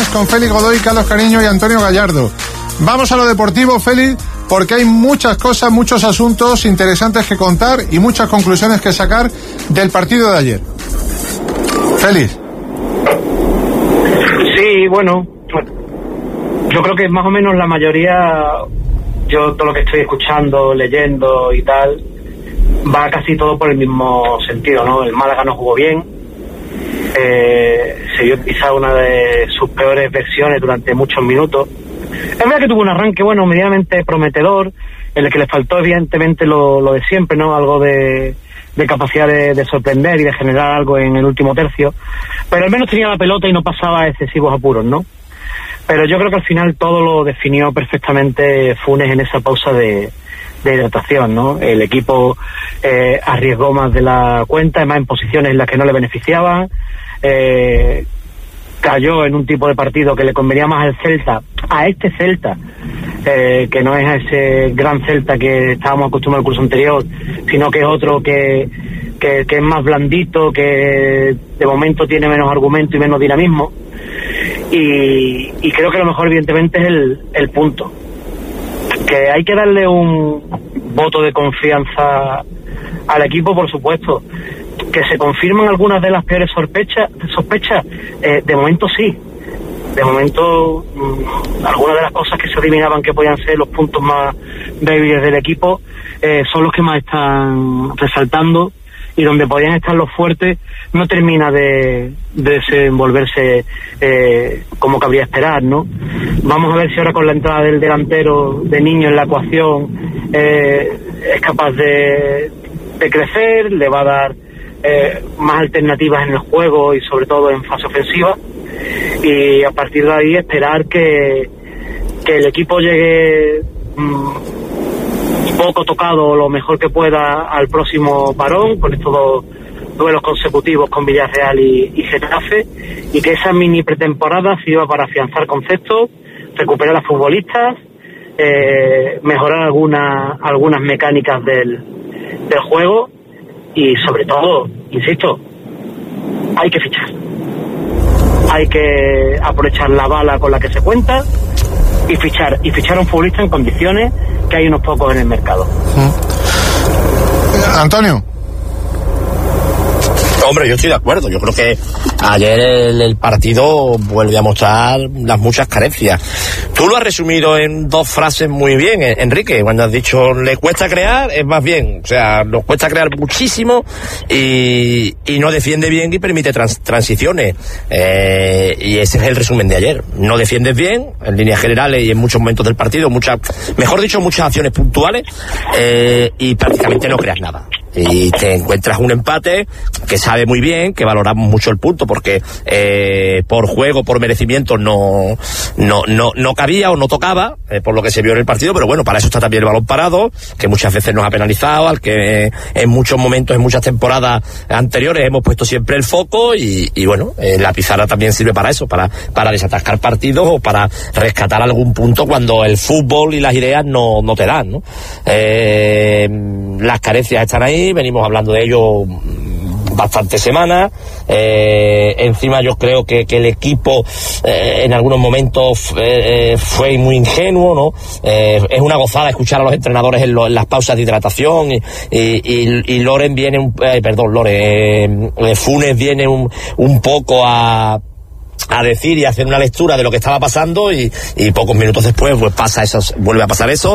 Opiniones con Félix Godoy, Carlos Cariño y Antonio Gallardo. Vamos a lo deportivo, Félix, porque hay muchas cosas, muchos asuntos interesantes que contar y muchas conclusiones que sacar del partido de ayer. Félix. Sí, bueno, yo creo que más o menos la mayoría, yo todo lo que estoy escuchando, leyendo y tal, va casi todo por el mismo sentido, ¿no? El Málaga no jugó bien, se vio quizá una de sus peores versiones durante muchos minutos. Es verdad que tuvo un arranque, bueno, medianamente prometedor, en el que le faltó evidentemente lo de siempre, ¿no? Algo de capacidad de sorprender y de generar algo en el último tercio, pero al menos tenía la pelota y no pasaba excesivos apuros, ¿no? Pero yo creo que al final todo lo definió perfectamente Funes en esa pausa de hidratación, ¿no? El equipo arriesgó más de la cuenta, además en posiciones en las que no le beneficiaban, cayó en un tipo de partido que le convenía más al Celta, a este Celta, que no es a ese gran Celta que estábamos acostumbrados al curso anterior, sino que es otro que es más blandito, que de momento tiene menos argumento y menos dinamismo, y creo que lo mejor evidentemente es el punto, que hay que darle un voto de confianza al equipo, por supuesto. Que se confirman algunas de las peores sospechas, de momento sí. De momento, algunas de las cosas que se adivinaban que podían ser los puntos más débiles del equipo son los que más están resaltando, y donde podían estar los fuertes no termina de desenvolverse como cabría esperar, ¿no? Vamos a ver si ahora con la entrada del delantero de Niño en la ecuación es capaz de crecer, le va a dar más alternativas en el juego y sobre todo en fase ofensiva, y a partir de ahí esperar que el equipo llegue poco tocado lo mejor que pueda al próximo parón, con estos dos duelos consecutivos con Villarreal y Getafe, y que esa mini pretemporada sirva para afianzar conceptos, recuperar a futbolistas, mejorar algunas mecánicas del juego, y sobre todo, insisto, hay que fichar. Hay que aprovechar la bala con la que se cuenta y fichar a un futbolista en condiciones, que hay unos pocos en el mercado. Antonio. Hombre, yo estoy de acuerdo. Yo creo que ayer el partido vuelve a mostrar las muchas carencias. Tú lo has resumido en dos frases muy bien, Enrique, cuando has dicho le cuesta crear, es más bien, o sea, nos cuesta crear muchísimo y no defiende bien y permite transiciones, y ese es el resumen de ayer. No defiendes bien en líneas generales y en muchos momentos del partido, muchas acciones puntuales, y prácticamente no creas nada. Y te encuentras un empate que sabe muy bien, que valoramos mucho el punto, porque por juego, por merecimiento no cabía o no tocaba, por lo que se vio en el partido, pero bueno, para eso está también el balón parado, que muchas veces nos ha penalizado, al que en muchos momentos, en muchas temporadas anteriores hemos puesto siempre el foco, y bueno, la pizarra también sirve para eso, para desatascar partidos o para rescatar algún punto cuando el fútbol y las ideas no te dan, ¿no? Las carencias están ahí, venimos hablando de ello bastantes semanas. Encima yo creo que el equipo en algunos momentos fue muy ingenuo, ¿no? Es una gozada escuchar a los entrenadores en las pausas de hidratación, y Loren viene Funes viene un poco a decir y hacer una lectura de lo que estaba pasando, y pocos minutos después pues vuelve a pasar eso.